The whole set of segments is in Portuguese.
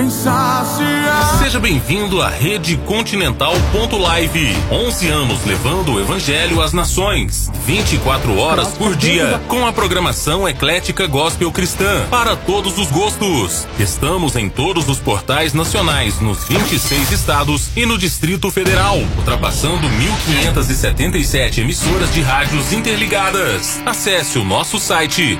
saciar. Seja bem-vindo à Rede Continental.live. 11 anos levando o Evangelho às nações. 24 horas por dia, com a programação eclética gospel cristã, para todos os gostos. Estamos em todos os portais nacionais, nos 26 estados e no Distrito Federal, ultrapassando 1.577 emissoras de rádios interligadas. Acesse o nosso site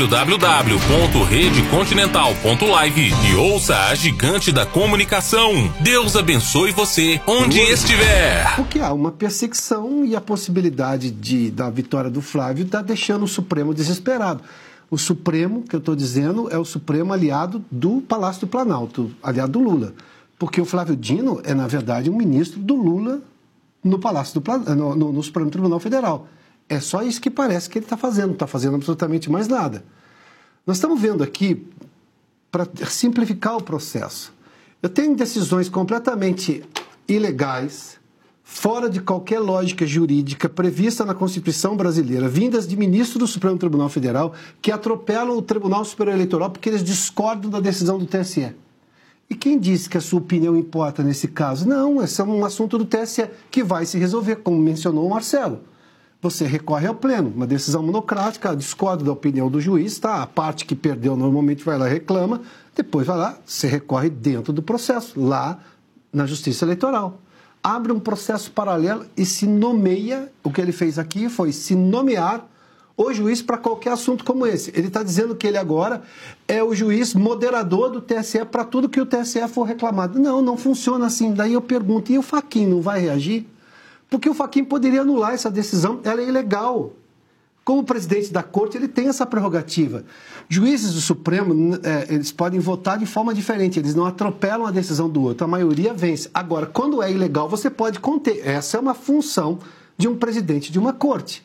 www.redecontinental.live e ouça a gigante da comunicação. Deus abençoe você onde estiver. Porque há uma perseguição e a possibilidade da vitória do Flávio está deixando o Supremo desesperado. O Supremo, que eu estou dizendo, é o Supremo aliado do Palácio do Planalto, aliado do Lula. Porque o Flávio Dino é, na verdade, um ministro do Lula no Palácio do no Supremo Tribunal Federal. É só isso que parece que ele está fazendo, não está fazendo absolutamente mais nada. Nós estamos vendo aqui, para simplificar o processo, eu tenho decisões completamente ilegais, fora de qualquer lógica jurídica prevista na Constituição brasileira, vindas de ministros do Supremo Tribunal Federal, que atropelam o Tribunal Superior Eleitoral porque eles discordam da decisão do TSE. E quem disse que a sua opinião importa nesse caso? Não, esse é um assunto do TSE que vai se resolver, como mencionou o Marcelo. Você recorre ao pleno, uma decisão monocrática, discorda da opinião do juiz, tá? A parte que perdeu normalmente vai lá e reclama, depois vai lá, você recorre dentro do processo, lá na Justiça Eleitoral. Abre um processo paralelo e se nomeia, o que ele fez aqui foi se nomear o juiz para qualquer assunto como esse. Ele está dizendo que ele agora é o juiz moderador do TSE para tudo que o TSE for reclamado. Não, não funciona assim. Daí eu pergunto, e o Fachin não vai reagir? Porque o Fachin poderia anular essa decisão, ela é ilegal. Como presidente da corte, ele tem essa prerrogativa. Juízes do Supremo, eles podem votar de forma diferente, eles não atropelam a decisão do outro, a maioria vence. Agora, quando é ilegal, você pode conter. Essa é uma função de um presidente de uma corte.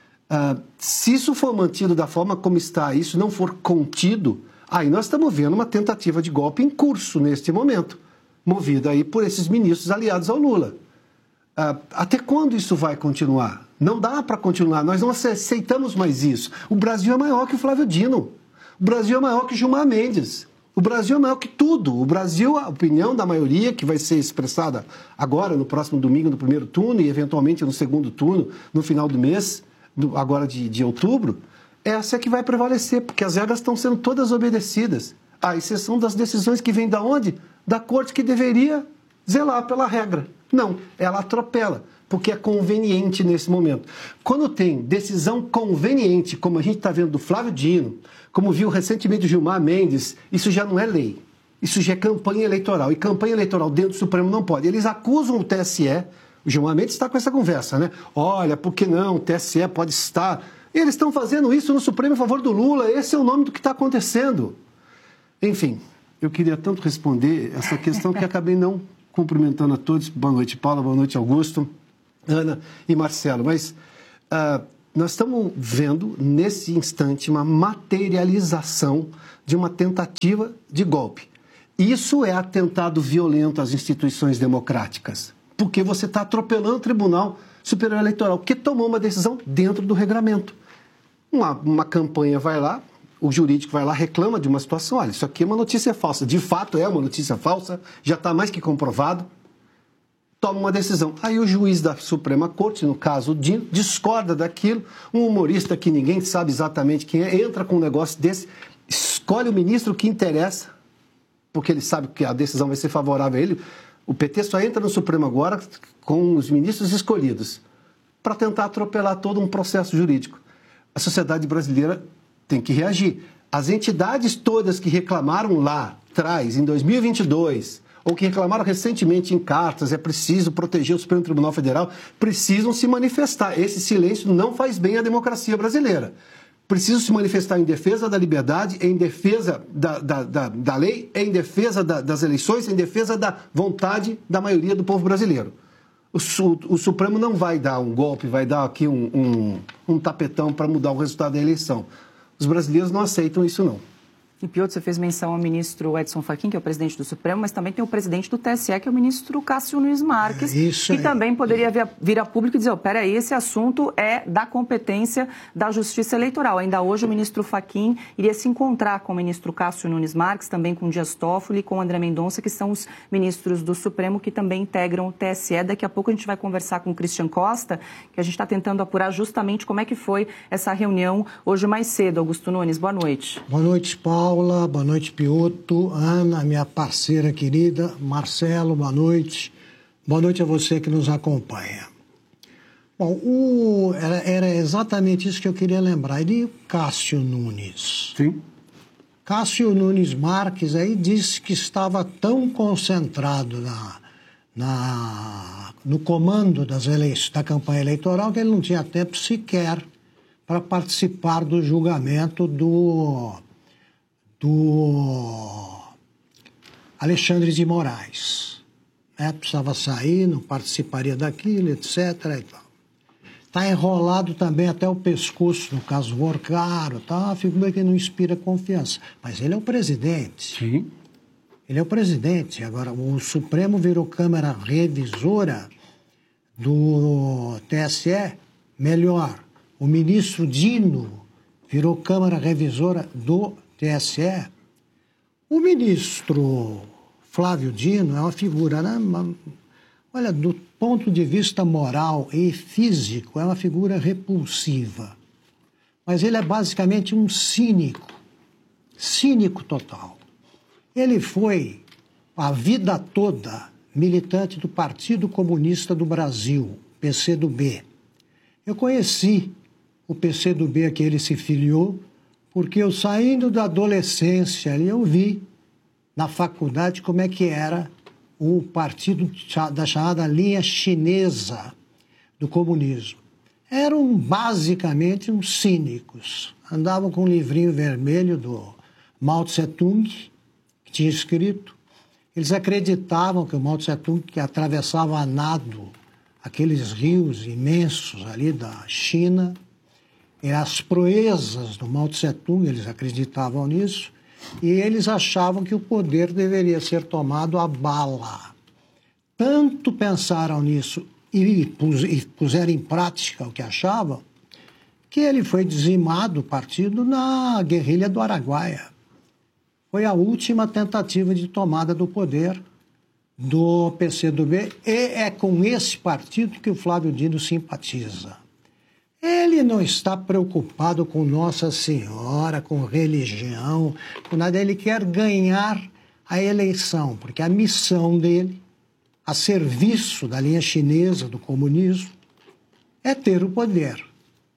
Se isso for mantido da forma como está, isso não for contido, aí nós estamos vendo uma tentativa de golpe em curso neste momento, movida aí por esses ministros aliados ao Lula. Até quando isso vai continuar? Não dá para continuar, nós não aceitamos mais isso. O Brasil é maior que o Flávio Dino, o Brasil é maior que Gilmar Mendes, o Brasil é maior que tudo. O Brasil, a opinião da maioria, que vai ser expressada agora, no próximo domingo, no primeiro turno, e eventualmente no segundo turno, no final do mês, agora de outubro, essa é que vai prevalecer, porque as regras estão sendo todas obedecidas, à exceção das decisões que vêm da onde? Da corte, que deveria zelar pela regra. Não, ela atropela, porque é conveniente nesse momento. Quando tem decisão conveniente, como a gente está vendo do Flávio Dino, como viu recentemente do Gilmar Mendes, isso já não é lei. Isso já é campanha eleitoral. E campanha eleitoral dentro do Supremo não pode. Eles acusam o TSE, o Gilmar Mendes está com essa conversa, né? Olha, por que não? O TSE pode estar... Eles estão fazendo isso no Supremo a favor do Lula. Esse é o nome do que está acontecendo. Enfim, eu queria tanto responder essa questão que acabei não cumprimentando a todos. Boa noite, Paula. Boa noite, Augusto, Ana e Marcelo. Mas nós estamos vendo, nesse instante, uma materialização de uma tentativa de golpe. Isso é atentado violento às instituições democráticas, porque você está atropelando o Tribunal Superior Eleitoral, que tomou uma decisão dentro do regramento. Uma campanha vai lá, o jurídico vai lá, reclama de uma situação, olha, isso aqui é uma notícia falsa, de fato é uma notícia falsa, já está mais que comprovado, toma uma decisão. Aí o juiz da Suprema Corte, no caso o Dino, discorda daquilo, um humorista que ninguém sabe exatamente quem é, entra com um negócio desse, escolhe o ministro que interessa, porque ele sabe que a decisão vai ser favorável a ele. O PT só entra no Supremo agora com os ministros escolhidos para tentar atropelar todo um processo jurídico. A sociedade brasileira tem que reagir. As entidades todas que reclamaram lá atrás, em 2022, ou que reclamaram recentemente em cartas, é preciso proteger o Supremo Tribunal Federal, precisam se manifestar. Esse silêncio não faz bem à democracia brasileira. Precisam se manifestar em defesa da liberdade, em defesa da lei, em defesa das eleições, em defesa da vontade da maioria do povo brasileiro. O Supremo não vai dar um golpe, vai dar aqui um tapetão para mudar o resultado da eleição. Os brasileiros não aceitam isso, não. E, Piotr, você fez menção ao ministro Edson Fachin, que é o presidente do Supremo, mas também tem o presidente do TSE, que é o ministro Cássio Nunes Marques, que também poderia vir a público e dizer, peraí, esse assunto é da competência da Justiça Eleitoral. Ainda hoje o ministro Fachin iria se encontrar com o ministro Cássio Nunes Marques, também com Dias Toffoli e com André Mendonça, que são os ministros do Supremo que também integram o TSE. Daqui a pouco a gente vai conversar com o Christian Costa, que a gente está tentando apurar justamente como é que foi essa reunião hoje mais cedo. Augusto Nunes, boa noite. Boa noite, Paula. Boa noite, Piotr. Ana, minha parceira querida. Marcelo, boa noite. Boa noite a você que nos acompanha. Bom, era exatamente isso que eu queria lembrar. E Cássio Nunes? Sim. Cássio Nunes Marques aí disse que estava tão concentrado no comando da campanha eleitoral que ele não tinha tempo sequer para participar do julgamento do Alexandre de Moraes. Precisava sair, não participaria daquilo, etc. Está enrolado também até o pescoço no caso Vorcaro, tá? Uma figura que não inspira confiança. Mas ele é o presidente. Sim. Ele é o presidente. Agora, o Supremo virou Câmara Revisora do TSE. Melhor, o ministro Dino virou Câmara Revisora do TSE. O ministro Flávio Dino é uma figura, né? Olha, do ponto de vista moral e físico, é uma figura repulsiva. Mas ele é basicamente um cínico total. Ele foi, a vida toda, militante do Partido Comunista do Brasil, PCdoB. Eu conheci o PCdoB a que ele se filiou, porque eu, saindo da adolescência ali, eu vi na faculdade como é que era o partido da chamada linha chinesa do comunismo. Eram basicamente uns cínicos. Andavam com um livrinho vermelho do Mao Tse-tung, que tinha escrito. Eles acreditavam que o Mao Tse-tung, que atravessava a nado aqueles rios imensos ali da China, as proezas do Mao Tse-tung, eles acreditavam nisso, e eles achavam que o poder deveria ser tomado à bala. Tanto pensaram nisso e puseram em prática o que achavam, que ele foi dizimado, o partido, na guerrilha do Araguaia. Foi a última tentativa de tomada do poder do PCdoB, e é com esse partido que o Flávio Dino simpatiza. Ele não está preocupado com Nossa Senhora, com religião, com nada. Ele quer ganhar a eleição, porque a missão dele, a serviço da linha chinesa do comunismo, é ter o poder.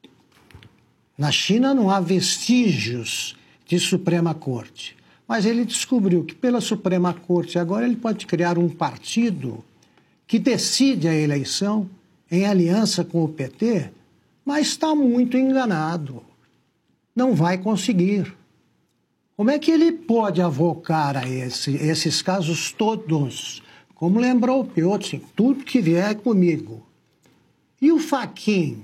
Na China não há vestígios de Suprema Corte, mas ele descobriu que pela Suprema Corte agora ele pode criar um partido que decide a eleição em aliança com o PT, mas está muito enganado. Não vai conseguir. Como é que ele pode avocar a esses casos todos? Como lembrou o Piotr, tudo que vier comigo. E o Fachin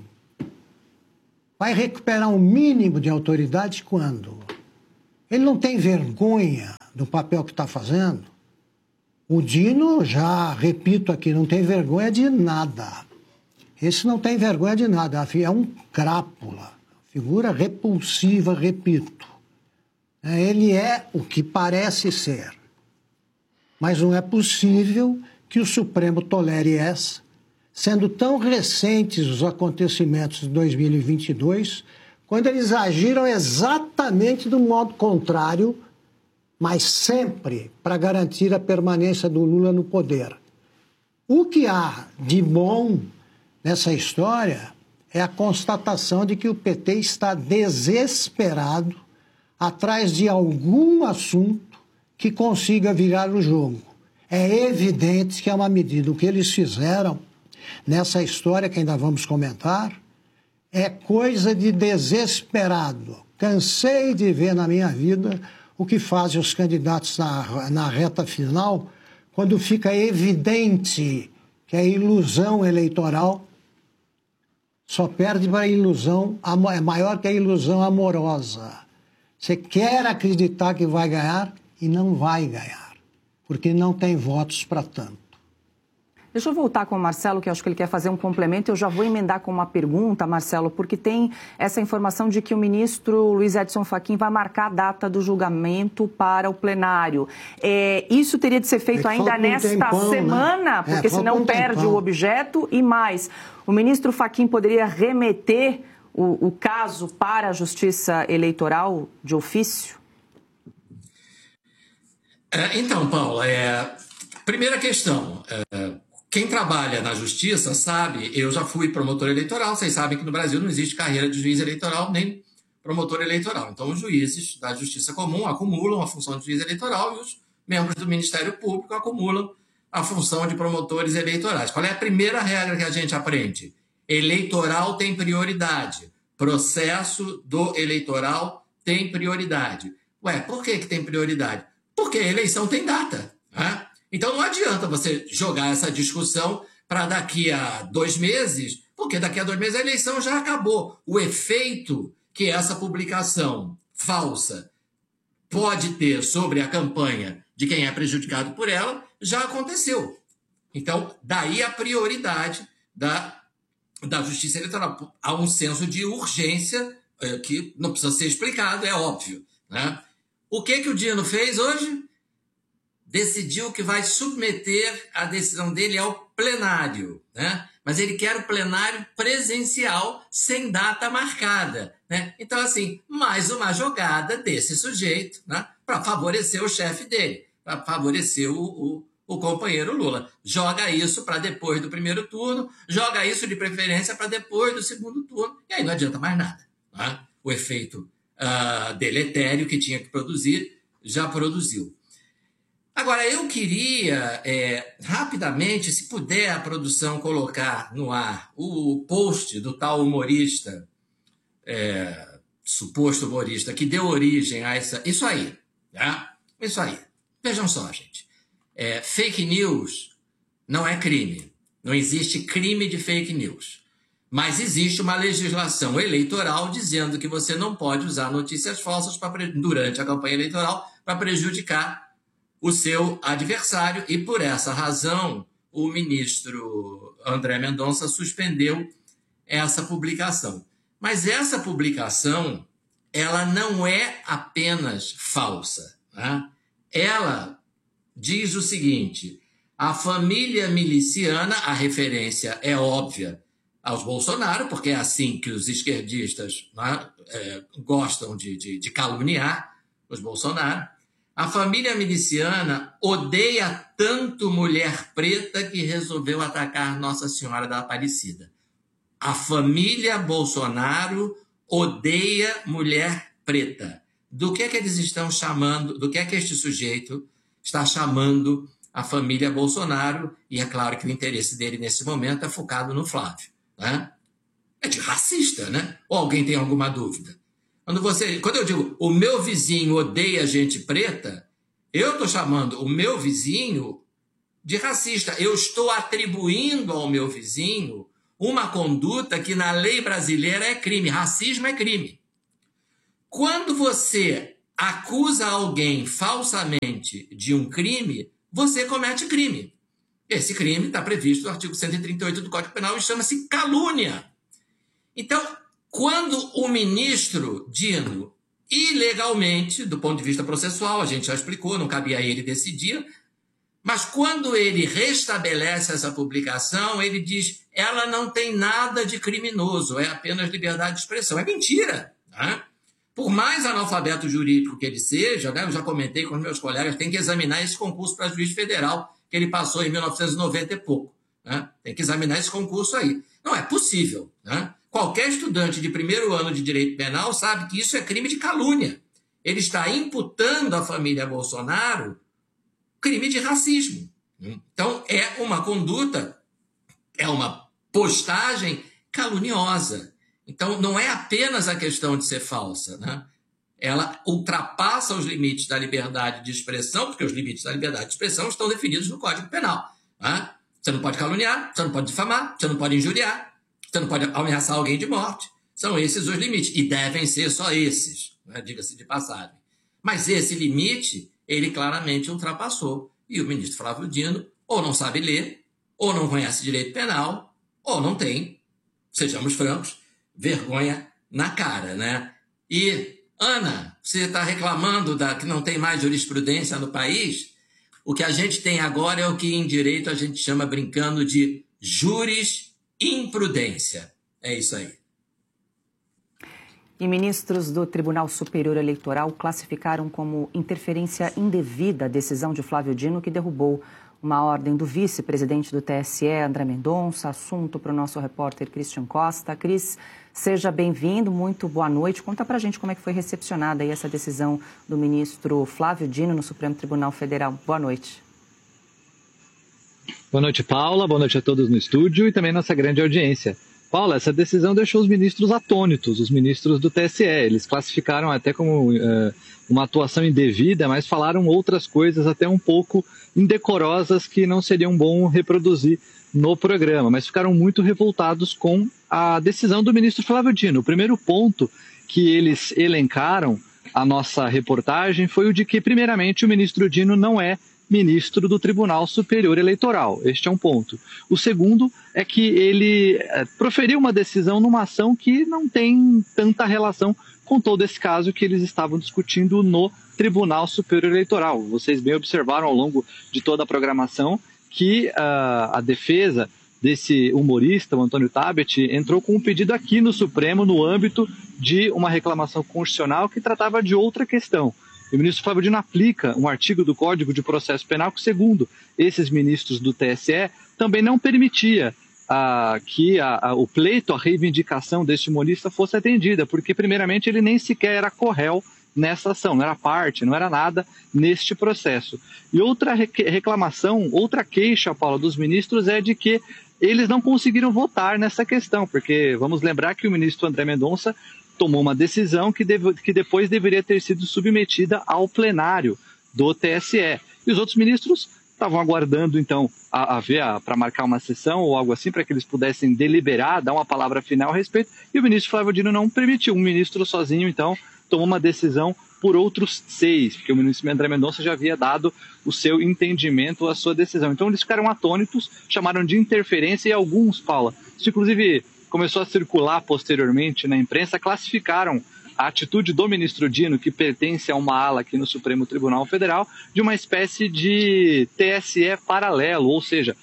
vai recuperar um mínimo de autoridade quando? Ele não tem vergonha do papel que está fazendo? O Dino, já repito aqui, não tem vergonha de nada. Esse não tem vergonha de nada, é um crápula, figura repulsiva, repito. Ele é o que parece ser. Mas não é possível que o Supremo tolere essa, sendo tão recentes os acontecimentos de 2022, quando eles agiram exatamente do modo contrário, mas sempre para garantir a permanência do Lula no poder. O que há de bom nessa história é a constatação de que o PT está desesperado atrás de algum assunto que consiga virar o jogo. É evidente que é uma medida. O que eles fizeram nessa história, que ainda vamos comentar, é coisa de desesperado. Cansei de ver na minha vida o que fazem os candidatos na reta final, quando fica evidente que a ilusão eleitoral só perde para a ilusão, é maior que a ilusão amorosa. Você quer acreditar que vai ganhar e não vai ganhar, porque não tem votos para tanto. Deixa eu voltar com o Marcelo, que acho que ele quer fazer um complemento. Eu já vou emendar com uma pergunta, Marcelo, porque tem essa informação de que o ministro Luiz Edson Fachin vai marcar a data do julgamento para o plenário. Isso teria de ser feito ainda nesta semana, né? Porque senão perde o objeto. E mais, o ministro Fachin poderia remeter o caso para a Justiça Eleitoral de ofício? Então, Paula, primeira questão... Quem trabalha na justiça sabe, eu já fui promotor eleitoral, vocês sabem que no Brasil não existe carreira de juiz eleitoral nem promotor eleitoral. Então, os juízes da justiça comum acumulam a função de juiz eleitoral e os membros do Ministério Público acumulam a função de promotores eleitorais. Qual é a primeira regra que a gente aprende? Eleitoral tem prioridade. Processo do eleitoral tem prioridade. Ué, por que tem prioridade? Porque a eleição tem data, né? Então não adianta você jogar essa discussão para daqui a 2 meses, porque daqui a 2 meses a eleição já acabou. O efeito que essa publicação falsa pode ter sobre a campanha de quem é prejudicado por ela já aconteceu. Então, daí a prioridade da Justiça Eleitoral. Há um senso de urgência que não precisa ser explicado, é óbvio, né? O que o Dino fez hoje? Decidiu que vai submeter a decisão dele ao plenário, né? Mas ele quer o plenário presencial sem data marcada, né? Então, assim, mais uma jogada desse sujeito, né? Para favorecer o chefe dele, para favorecer o companheiro Lula. Joga isso para depois do primeiro turno, joga isso de preferência para depois do segundo turno, e aí não adianta mais nada, né? O efeito deletério que tinha que produzir, já produziu. Agora, eu queria, rapidamente, se puder a produção colocar no ar o post do tal humorista, suposto humorista, que deu origem a isso aí, tá? Isso aí. Vejam só, gente. Fake news não é crime. Não existe crime de fake news. Mas existe uma legislação eleitoral dizendo que você não pode usar notícias falsas durante a campanha eleitoral para prejudicar o seu adversário, e por essa razão o ministro André Mendonça suspendeu essa publicação. Mas essa publicação, ela não é apenas falsa, né? Ela diz o seguinte: a família miliciana, a referência é óbvia aos Bolsonaro, porque é assim que os esquerdistas, né, gostam de caluniar os Bolsonaro. A família miliciana odeia tanto mulher preta que resolveu atacar Nossa Senhora da Aparecida. A família Bolsonaro odeia mulher preta. Do que eles estão chamando, do que este sujeito está chamando a família Bolsonaro? E é claro que o interesse dele nesse momento é focado no Flávio, né? É de racista, né? Ou alguém tem alguma dúvida? Quando eu digo o meu vizinho odeia gente preta, eu estou chamando o meu vizinho de racista. Eu estou atribuindo ao meu vizinho uma conduta que na lei brasileira é crime. Racismo é crime. Quando você acusa alguém falsamente de um crime, você comete crime. Esse crime está previsto no artigo 138 do Código Penal e chama-se calúnia. Então, quando o ministro Dino, ilegalmente, do ponto de vista processual, a gente já explicou, não cabia a ele decidir, mas quando ele restabelece essa publicação, ele diz: ela não tem nada de criminoso, é apenas liberdade de expressão. É mentira, né? Por mais analfabeto jurídico que ele seja, né, eu já comentei com os meus colegas, tem que examinar esse concurso para juiz federal, que ele passou em 1990 e pouco, né? Tem que examinar esse concurso aí. Não é possível, né? Qualquer estudante de primeiro ano de direito penal sabe que isso é crime de calúnia. Ele está imputando à família Bolsonaro crime de racismo. Então, é uma conduta, é uma postagem caluniosa. Então, não é apenas a questão de ser falsa, né? Ela ultrapassa os limites da liberdade de expressão, porque os limites da liberdade de expressão estão definidos no Código Penal, né? Você não pode caluniar, você não pode difamar, você não pode injuriar, você não pode ameaçar alguém de morte. São esses os limites. E devem ser só esses, né, diga-se de passagem. Mas esse limite, ele claramente ultrapassou. E o ministro Flávio Dino ou não sabe ler, ou não conhece direito penal, ou não tem, sejamos francos, vergonha na cara, né? E, Ana, você está reclamando que não tem mais jurisprudência no país? O que a gente tem agora é o que em direito a gente chama, brincando, de jurisprudência. É isso aí. E ministros do Tribunal Superior Eleitoral classificaram como interferência indevida a decisão de Flávio Dino, que derrubou uma ordem do vice-presidente do TSE, André Mendonça. Assunto para o nosso repórter Christian Costa. Cris, seja bem-vindo, muito boa noite. Conta para a gente como é que foi recepcionada aí essa decisão do ministro Flávio Dino no Supremo Tribunal Federal. Boa noite. Boa noite, Paula. Boa noite a todos no estúdio e também nossa grande audiência. Paula, essa decisão deixou os ministros atônitos, os ministros do TSE. Eles classificaram até como uma atuação indevida, mas falaram outras coisas até um pouco indecorosas que não seriam bom reproduzir no programa, mas ficaram muito revoltados com a decisão do ministro Flávio Dino. O primeiro ponto que eles elencaram, a nossa reportagem, foi o de que, primeiramente, o ministro Dino não é ministro do Tribunal Superior Eleitoral. Este é um ponto. O segundo é que ele proferiu uma decisão numa ação que não tem tanta relação com todo esse caso que eles estavam discutindo no Tribunal Superior Eleitoral. Vocês bem observaram ao longo de toda a programação que a defesa desse humorista, o Antônio Tabet, entrou com um pedido aqui no Supremo no âmbito de uma reclamação constitucional que tratava de outra questão. O ministro Flávio Dino aplica um artigo do Código de Processo Penal que, segundo esses ministros do TSE, também não permitia que o pleito, a reivindicação deste humorista fosse atendida, porque, primeiramente, ele nem sequer era corréu nessa ação, não era parte, não era nada neste processo. E outra reclamação, outra queixa, Paula, dos ministros é de que eles não conseguiram votar nessa questão, porque vamos lembrar que o ministro André Mendonça tomou uma decisão que depois deveria ter sido submetida ao plenário do TSE. E os outros ministros estavam aguardando, então, para marcar uma sessão ou algo assim, para que eles pudessem deliberar, dar uma palavra final a respeito, e o ministro Flávio Dino não permitiu. Um ministro sozinho, então, tomou uma decisão por outros 6, porque o ministro André Mendonça já havia dado o seu entendimento, a sua decisão. Então, eles ficaram atônitos, chamaram de interferência, e alguns, Paula, isso inclusive começou a circular posteriormente na imprensa, classificaram a atitude do ministro Dino, que pertence a uma ala aqui no Supremo Tribunal Federal, de uma espécie de TSE paralelo, ou seja,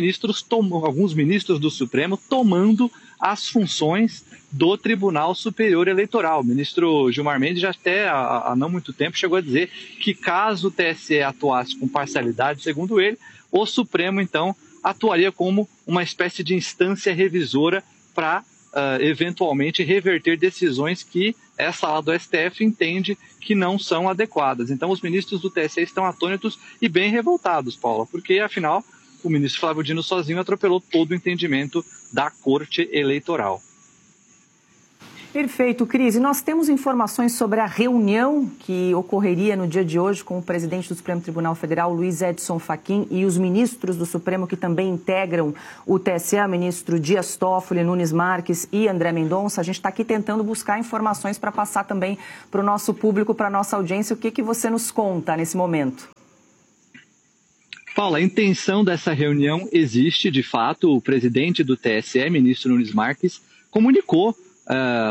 alguns ministros do Supremo tomando as funções do Tribunal Superior Eleitoral. O ministro Gilmar Mendes já até há não muito tempo chegou a dizer que caso o TSE atuasse com parcialidade, segundo ele, o Supremo então atuaria como uma espécie de instância revisora para eventualmente reverter decisões que essa ala do STF entende que não são adequadas. Então os ministros do TSE estão atônitos e bem revoltados, Paula, porque afinal o ministro Flávio Dino sozinho atropelou todo o entendimento da Corte Eleitoral. Perfeito, Cris. E nós temos informações sobre a reunião que ocorreria no dia de hoje com o presidente do Supremo Tribunal Federal, Luiz Edson Fachin, e os ministros do Supremo que também integram o TSE, ministro Dias Toffoli, Nunes Marques e André Mendonça. A gente está aqui tentando buscar informações para passar também para o nosso público, para a nossa audiência. O que você nos conta nesse momento? Paula, a intenção dessa reunião existe, de fato. O presidente do TSE, ministro Nunes Marques, comunicou